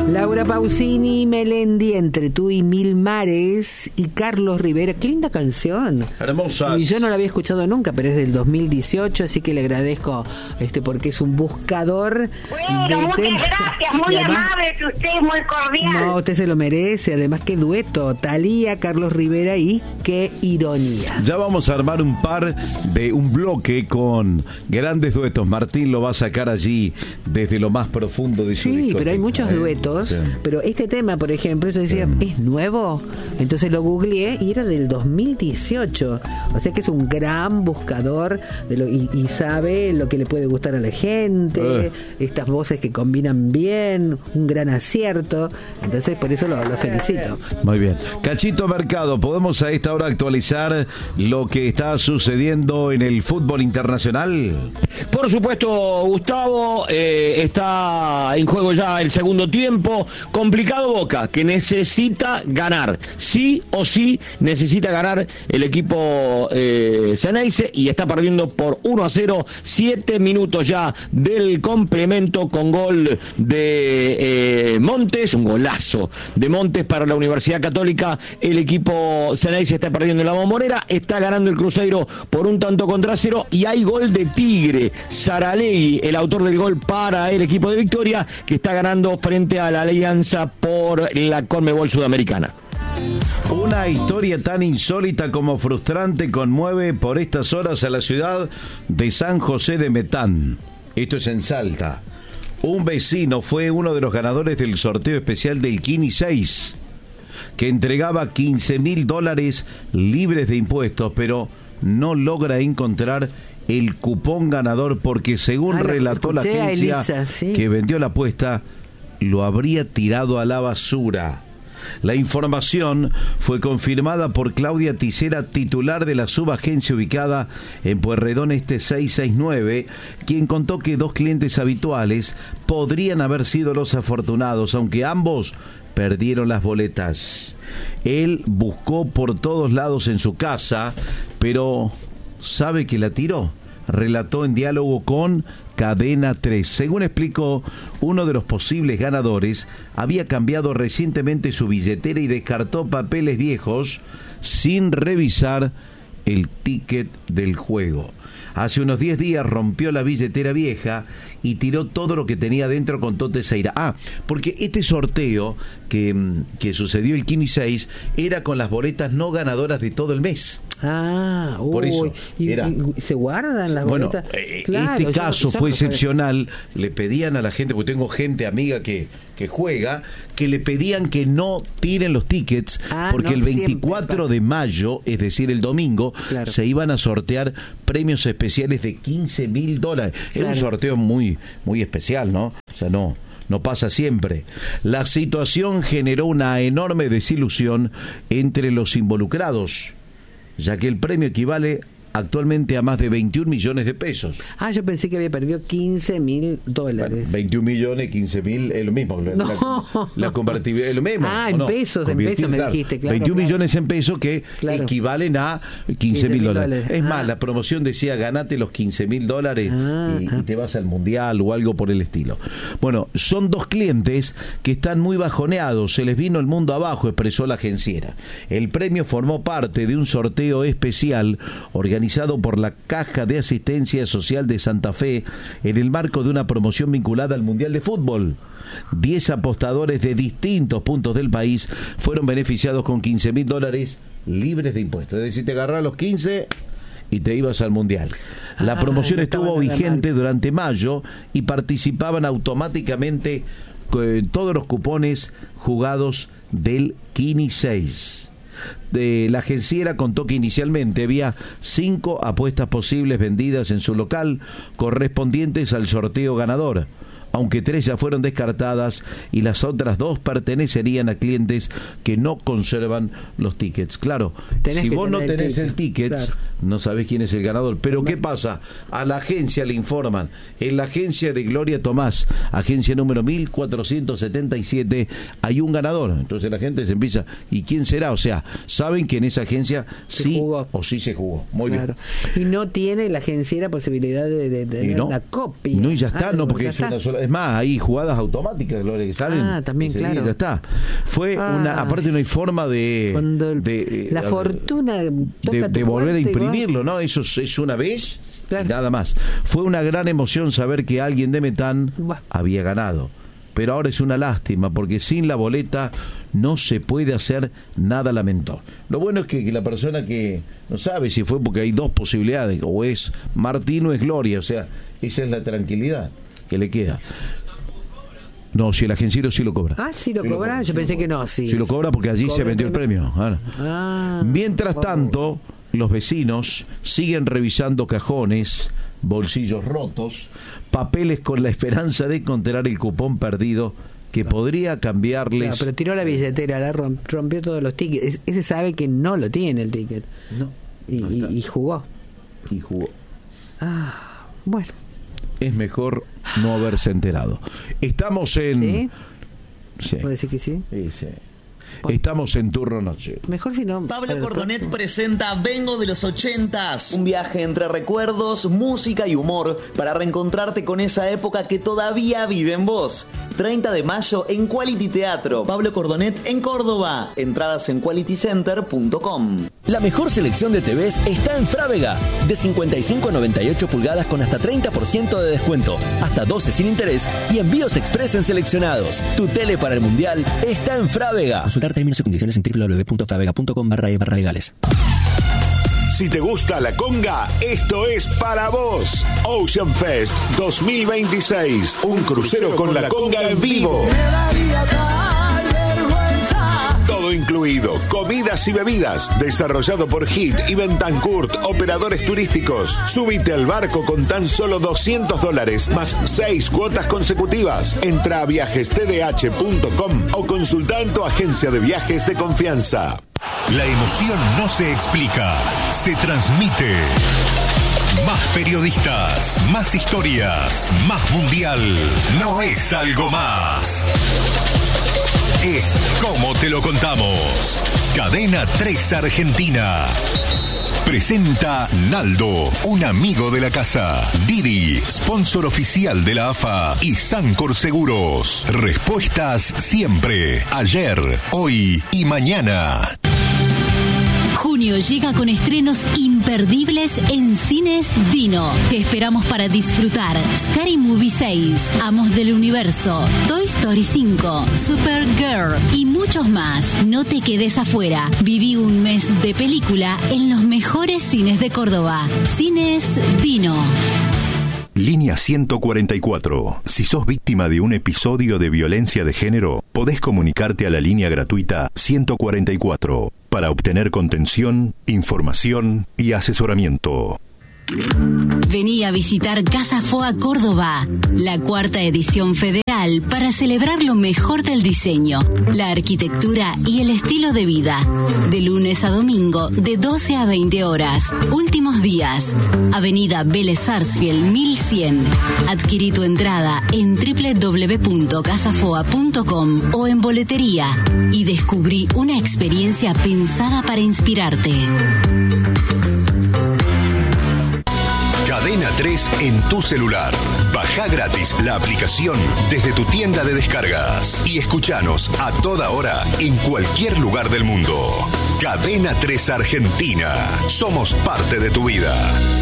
Laura Pausini, Melendi, Entre tú y mil mares, y Carlos Rivera. Qué linda canción. Hermosa. Y yo no la había escuchado nunca, pero es del 2018, así que le agradezco porque es un buscador. Bueno, muchas gracias, muy amable, que usted es muy cordial. No, usted se lo merece. Además, qué dueto. Thalía, Carlos Rivera y qué ironía. Ya vamos a armar un bloque con grandes duetos. Martín lo va a sacar allí desde lo más profundo de su discoteca. Sí, pero hay muchos duetos. Sí. Pero este tema, por ejemplo, yo decía, ¿es nuevo? Entonces lo googleé y era del 2018. O sea que es un gran buscador y sabe lo que le puede gustar a la gente, estas voces que combinan bien, un gran acierto. Entonces por eso lo felicito. Muy bien. Cachito Mercado, ¿podemos a esta hora actualizar lo que está sucediendo en el fútbol internacional? Por supuesto, Gustavo, está en juego ya el segundo tiempo. Complicado Boca, que necesita ganar. Sí o sí necesita ganar el equipo Xeneize, y está perdiendo por 1-0, 7 minutos ya del complemento, con gol de Montes, un golazo de Montes para la Universidad Católica. El equipo Xeneize está perdiendo en la Bombonera, está ganando el Cruzeiro por 1-0, y hay gol de Tigre. Saralegui, el autor del gol para el equipo de Victoria, que está ganando frente a la Alianza por la Conmebol Sudamericana. Una historia tan insólita como frustrante conmueve por estas horas a la ciudad de San José de Metán. Esto es en Salta. Un vecino fue uno de los ganadores del sorteo especial del Kini 6, que entregaba $15,000 libres de impuestos, pero no logra encontrar el cupón ganador porque, según relató la agencia que vendió la apuesta, lo habría tirado a la basura. La información fue confirmada por Claudia Tisera, titular de la subagencia ubicada en Pueyrredón Este 669, quien contó que 2 clientes habituales podrían haber sido los afortunados, aunque ambos perdieron las boletas. Él buscó por todos lados en su casa, pero sabe que la tiró. Relató en diálogo con Cadena 3. Según explicó, uno de los posibles ganadores había cambiado recientemente su billetera y descartó papeles viejos sin revisar el ticket del juego. Hace unos 10 días rompió la billetera vieja y tiró todo lo que tenía dentro con Toteseira. Porque este sorteo que sucedió el Kini 6 era con las boletas no ganadoras de todo el mes. Por eso y se guardan las boletas. Claro, este caso fue excepcional. Le pedían a la gente, porque tengo gente amiga que juega, que le pedían que no tiren los tickets, porque el 24 de mayo, es decir, el domingo, se iban a sortear premios especiales de $15,000. Es un sorteo muy, muy especial, ¿no? O sea, no pasa siempre. La situación generó una enorme desilusión entre los involucrados, ya que el premio equivale actualmente a más de 21 millones de pesos. Yo pensé que había perdido $15,000. Bueno, 21 millones, 15,000 es lo mismo. La convertibilidad es lo mismo. En pesos me dijiste, claro. 21 millones en pesos que equivalen a $15,000. Es más, la promoción decía, ganate los $15,000 y te vas al Mundial o algo por el estilo. Bueno, son 2 clientes que están muy bajoneados, se les vino el mundo abajo, expresó la agenciera. El premio formó parte de un sorteo especial organizado por la Caja de Asistencia Social de Santa Fe en el marco de una promoción vinculada al Mundial de Fútbol. 10 apostadores de distintos puntos del país fueron beneficiados con $15,000 libres de impuestos. Es decir, te agarrabas los 15 y te ibas al Mundial. La promoción estuvo vigente durante mayo y participaban automáticamente todos los cupones jugados del Kini 6. La agenciera contó que inicialmente había 5 apuestas posibles vendidas en su local correspondientes al sorteo ganador, aunque 3 ya fueron descartadas y las otras 2 pertenecerían a clientes que no conservan los tickets. Claro, si vos no tenés el ticket, no sabés quién es el ganador. Pero ¿qué pasa? A la agencia le informan. En la agencia de Gloria Tomás, agencia número 1477, hay un ganador. Entonces la gente se empieza, ¿y quién será? O sea, saben que en esa agencia sí o sí se jugó. Muy bien. Y no tiene la agencia la posibilidad de una copia. No, y ya está, porque es una sola Es más, hay jugadas automáticas, Gloria, que salen. También, claro. Ya está. Fue aparte no hay forma de la fortuna de volver a imprimirlo, ¿no? Eso es una vez, claro. Nada más. Fue una gran emoción saber que alguien de Metán había ganado. Pero ahora es una lástima, porque sin la boleta no se puede hacer nada, lamentó. Lo bueno es que la persona que no sabe si fue porque hay dos posibilidades, o es Martín o es Gloria, o sea, esa es la tranquilidad que le queda. No, si el agenciero sí lo cobra. Sí lo cobra. Yo pensé que no, sí. Sí lo cobra porque allí se vendió el premio. Mientras tanto, los vecinos siguen revisando cajones, bolsillos rotos, papeles con la esperanza de encontrar el cupón perdido que podría cambiarles. Pero tiró la billetera, rompió todos los tickets. Ese sabe que no lo tiene el ticket. No. Y jugó. Y jugó. Bueno. Es mejor no haberse enterado. Estamos en... ¿Sí? Sí. ¿Puedo decir que sí? Sí. Estamos en turno noche. Mejor si no. Pablo Cordonet presenta Vengo de los 80s. Un viaje entre recuerdos, música y humor para reencontrarte con esa época que todavía vive en vos. 30 de mayo en Quality Teatro. Pablo Cordonet en Córdoba. Entradas en qualitycenter.com. La mejor selección de TVs está en Frávega. De 55 a 98 pulgadas con hasta 30% de descuento. Hasta 12 sin interés y envíos express en seleccionados. Tu tele para el Mundial está en Frávega. Consultar términos y condiciones en www.fravega.com/legales. Si te gusta la conga, esto es para vos. Ocean Fest 2026. Un crucero con la conga en vivo. Todo incluido, comidas y bebidas, desarrollado por HIT y Bentancourt, operadores turísticos. Súbite al barco con tan solo $200, más 6 cuotas consecutivas. Entra a viajestdh.com o consulta en tu agencia de viajes de confianza. La emoción no se explica, se transmite. Más periodistas, más historias, más mundial. No es algo más. Es como te lo contamos. Cadena 3 Argentina. Presenta Naldo, un amigo de la casa. Didi, sponsor oficial de la AFA. Y Sancor Seguros. Respuestas siempre. Ayer, hoy y mañana. Junio llega con estrenos imperdibles en Cines Dino. Te esperamos para disfrutar Scary Movie 6, Amos del Universo, Toy Story 5, Supergirl y muchos más. No te quedes afuera. Viví un mes de película en los mejores cines de Córdoba. Cines Dino. Línea 144. Si sos víctima de un episodio de violencia de género, podés comunicarte a la línea gratuita 144 para obtener contención, información y asesoramiento. Vení a visitar Casa Foa Córdoba, la 4ª edición federal para celebrar lo mejor del diseño, la arquitectura y el estilo de vida. De lunes a domingo, de 12 a 20 horas. Últimos días. Avenida Vélez Sarsfield 1100. Adquirí tu entrada en www.casafoa.com o en boletería y descubrí una experiencia pensada para inspirarte. Cadena 3 en tu celular. Baja gratis la aplicación desde tu tienda de descargas y escuchanos a toda hora en cualquier lugar del mundo. Cadena 3 Argentina. Somos parte de tu vida.